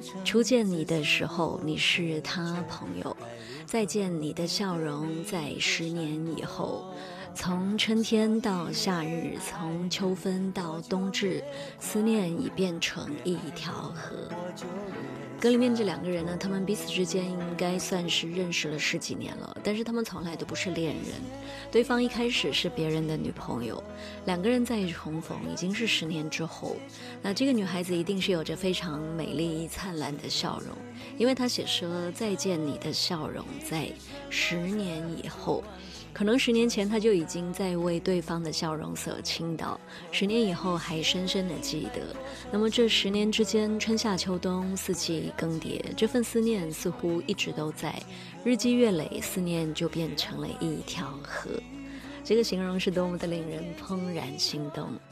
初见你的时候，你是他朋友；再见你的笑容，在10年以后。从春天到夏日，从秋分到冬至，思念已变成一条河。歌里面这两个人呢，他们彼此之间应该算是认识了10几年了，但是他们从来都不是恋人。对方一开始是别人的女朋友，两个人再重逢已经是10年之后。那这个女孩子一定是有着非常美丽灿烂的笑容，因为她写说再见你的笑容，在10年以后。可能10年前他就已经在为对方的笑容所倾倒，10年以后还深深的记得。那么这10年之间，春夏秋冬四季更迭，这份思念似乎一直都在，日积月累，思念就变成了一条河。这个形容是多么的令人怦然心动。